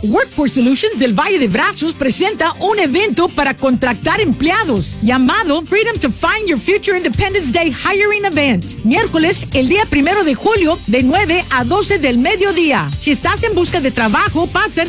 Workforce Solutions del Valle de Brazos presenta un evento para contratar empleados llamado Freedom to Find Your Future Independence Day Hiring Event. Miércoles, el día 1 de julio, de 9 a 12 del mediodía. Si estás en busca de trabajo, pasen